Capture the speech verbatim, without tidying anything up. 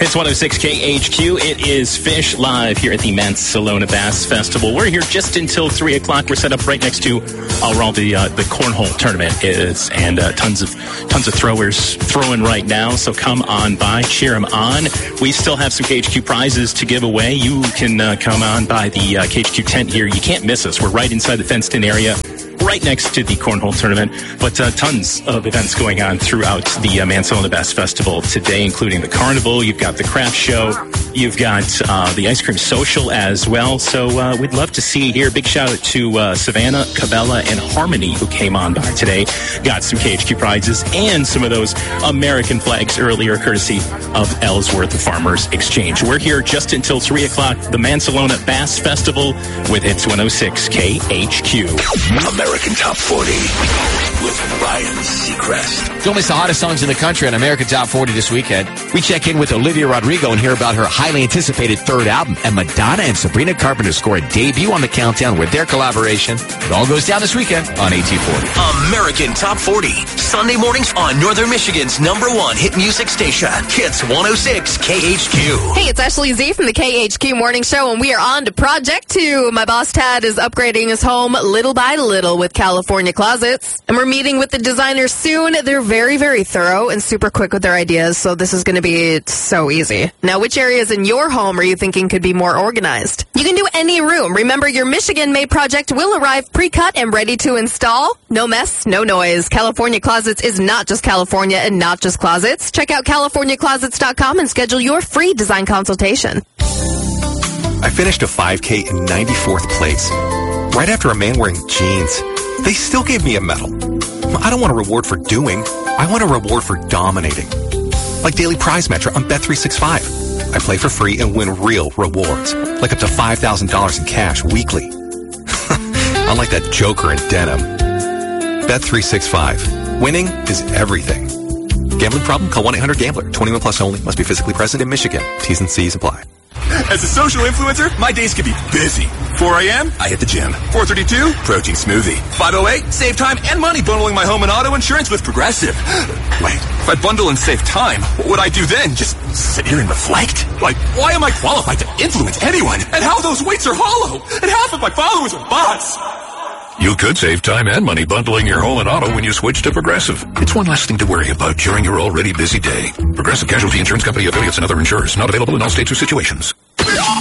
It's one oh six K H Q. It is Fish live here at the Mansalona Bass Festival. We're here just until three o'clock. We're set up right next to uh, where all the uh, the cornhole tournament is, and uh, tons of tons of throwers throwing right now. So come on by, cheer them on. We still have some K H Q prizes to give away. You can uh, come on by the uh, K H Q tent here. You can't miss us. We're right inside the fenced-in area, right next to the cornhole tournament, but uh, tons of events going on throughout the uh, Mansalona Bass Festival today, including the carnival. You've got the craft show. You've got uh, the ice cream social as well. So uh, we'd love to see you here. Big shout out to uh, Savannah, Cabela, and Harmony who came on by today. Got some K H Q prizes and some of those American flags earlier, courtesy of Ellsworth Farmers Exchange. We're here just until three o'clock, the Mansalona Bass Festival with its one oh six K H Q. American Top forty with Ryan Seacrest. Don't miss the hottest songs in the country on American Top forty this weekend. We check in with Olivia Rodrigo and hear about her highly anticipated third album. And Madonna and Sabrina Carpenter score a debut on the countdown with their collaboration. It all goes down this weekend on A T forty. American Top forty. Sunday mornings on Northern Michigan's number one hit music station. Hits one oh six K H Q. Hey, it's Ashley Z from the K H Q Morning Show, and we are on to Project two. My boss, Tad, is upgrading his home little by little with California Closets. And we're meeting with the designers soon. They're very, very thorough and super quick with their ideas, so this is going to be so easy. Now, which areas in your home are you thinking could be more organized? You can do any room. Remember, your Michigan-made project will arrive pre-cut and ready to install. No mess, no noise. California Closets is not just California and not just closets. Check out california closets dot com and schedule your free design consultation. I finished a five K in ninety-fourth place, right after a man wearing jeans. They still gave me a medal. I don't want a reward for doing. I want a reward for dominating. Like Daily Prize Metra on Bet three sixty-five. I play for free and win real rewards, like up to five thousand dollars in cash weekly. Unlike that joker in denim. Bet three sixty-five. Winning is everything. Gambling problem? Call one eight hundred gambler. twenty-one plus only. Must be physically present in Michigan. T's and C's apply. As a social influencer, my days can be busy. four a.m., I hit the gym. four thirty-two, protein smoothie. five oh eight, save time and money bundling my home and auto insurance with Progressive. Wait, if I bundle and save time, what would I do then? Just sit here and reflect? Like, why am I qualified to influence anyone? And how those weights are hollow? And half of my followers are bots. You could save time and money bundling your home and auto when you switch to Progressive. It's one less thing to worry about during your already busy day. Progressive Casualty Insurance Company affiliates and other insurers. Not available in all states or situations.